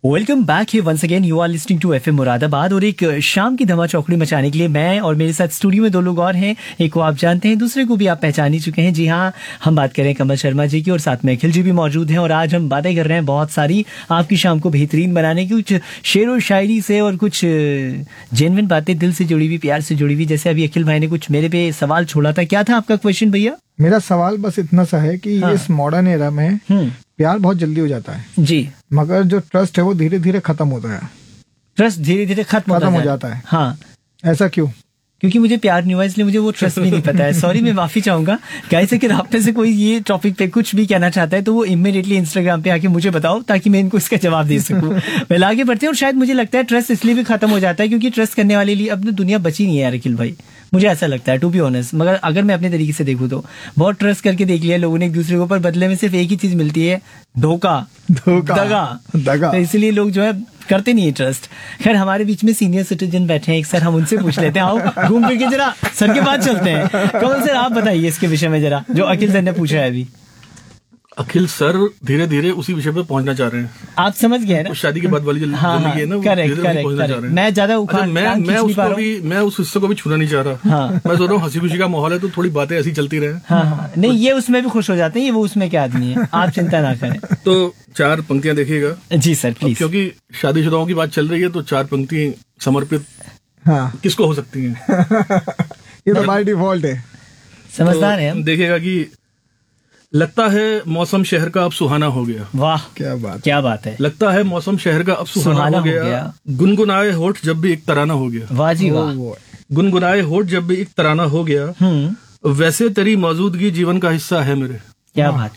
Welcome back है once again. You are listening to FM Moradabad. और एक शाम की धमा चौकड़ी मचाने के लिए मैं और मेरे साथ स्टूडियो में दो लोग और हैं। एक को आप जानते हैं, दूसरे को भी आप पहचान ही चुके हैं। जी हाँ, हम बात कर रहे हैं कमल शर्मा जी की और साथ में अखिल जी भी मौजूद हैं। और आज हम बातें कर रहे हैं बहुत सारी आपकी शाम को बेहतरीन बनाने की, कुछ शेर और शायरी से और कुछ जेन्युइन बातें दिल से जुड़ी हुई, प्यार से जुड़ी हुई। जैसे अभी अखिल भाई ने कुछ मेरे पे सवाल छोड़ा था। क्या था आपका क्वेश्चन भैया? मेरा सवाल बस इतना सा है कि इस मॉडर्न एरा में प्यार बहुत जल्दी हो जाता है जी, मगर जो ट्रस्ट है वो धीरे धीरे खत्म होता है। ट्रस्ट धीरे धीरे खत्म हो जाता है। हाँ, ऐसा क्यों? क्योंकि मुझे प्यार नहीं हुआ इसलिए मुझे वो ट्रस्ट भी नहीं पता है। सॉरी, मैं माफी चाहूंगा गाइस। अगर आप में से कोई ये टॉपिक पे कुछ भी कहना चाहता है तो वो इमीडिएटली इंस्टाग्राम पे आके मुझे बताओ ताकि मैं इनको इसका जवाब दे सकूं। पहले आगे बढ़ते हैं। और शायद मुझे लगता है ट्रस्ट इसलिए भी खत्म हो जाता है क्योंकि ट्रस्ट करने वाले लिए अब दुनिया बची नहीं है यार अखिल भाई, मुझे ऐसा लगता है टू बी ऑनेस्ट। मगर अगर मैं अपने तरीके से देखूं तो बहुत ट्रस्ट करके देख लिया लोगों ने एक दूसरे के ऊपर, बदले में सिर्फ एक ही चीज मिलती है, धोखा, दगा। तो इसलिए लोग जो है करते नहीं है ट्रस्ट। खैर, हमारे बीच में सीनियर सिटीजन बैठे हैं एक सर, हम उनसे पूछ लेते हैं। आओ घूम फिर के जरा सर के पास चलते हैं। कमल सर, आप बताइए इसके विषय में जरा, जो अखिल सर ने पूछा है अभी। अखिल सर धीरे धीरे उसी विषय पे पहुंचना चाह रहे हैं। आप समझ गए ना, शादी के बाद वाली जो जिंदगी है ना, करेक्ट। मैं ज्यादा मैं उस हिस्से को भी छूना नहीं चाह रहा। हाँ। मैं सोच रहा हूँ हंसी खुशी का माहौल है तो थोड़ी बातें ऐसी चलती रहे। हाँ, नहीं ये उसमें भी खुश हो जाते हैं, ये वो उसमें क्या आदमी है, आप चिंता ना करें। तो 4 पंक्तियां देखिएगा। जी सर प्लीज। क्योंकि शादीशुदाओं की बात चल रही है तो 4 पंक्ति समर्पित किसको हो सकती है? ये तो बाय डिफॉल्ट है। समझदार है हम। देखिएगा कि लगता है मौसम शहर का अब सुहाना हो गया। वाह, क्या बात है। लगता है मौसम शहर का अब सुहाना हो गया। गुनगुनाए होठ जब भी एक तराना हो गया। वाह जी वाह। गुनगुनाए होठ जब भी एक तराना हो गया। वैसे तेरी मौजूदगी जीवन का हिस्सा है मेरे। क्या बात